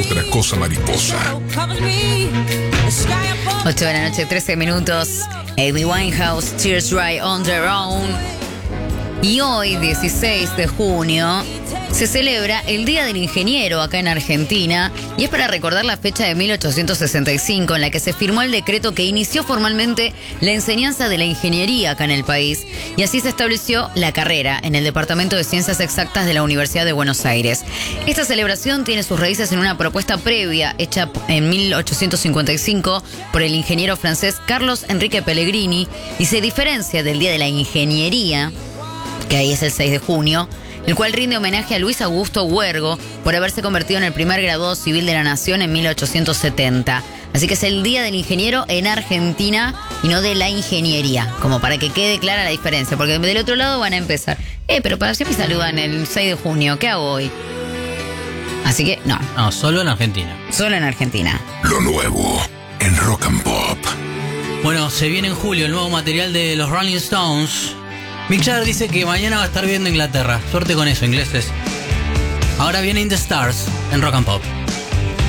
otra cosa mariposa. 8 de la noche, 13 minutos. Amy Winehouse, Tears Dry on Their Own. Y hoy, 16 de junio, se celebra el Día del Ingeniero acá en Argentina y es para recordar la fecha de 1865 en la que se firmó el decreto que inició formalmente la enseñanza de la ingeniería acá en el país y así se estableció la carrera en el Departamento de Ciencias Exactas de la Universidad de Buenos Aires. Esta celebración tiene sus raíces en una propuesta previa hecha en 1855 por el ingeniero francés Carlos Enrique Pellegrini y se diferencia del Día de la Ingeniería, que ahí es el 6 de junio, el cual rinde homenaje a Luis Augusto Huergo por haberse convertido en el primer graduado civil de la nación en 1870. Así que es el Día del Ingeniero en Argentina y no de la ingeniería, como para que quede clara la diferencia, porque del otro lado van a empezar, pero para qué me saludan el 6 de junio, ¿qué hago hoy? Así que no. No, solo en Argentina. Solo en Argentina. Lo nuevo en Rock and Pop. Bueno, se viene en julio el nuevo material de los Rolling Stones. Mick Jagger dice que mañana va a estar viendo Inglaterra. Suerte con eso, ingleses. Ahora viene In the Stars en Rock and Pop.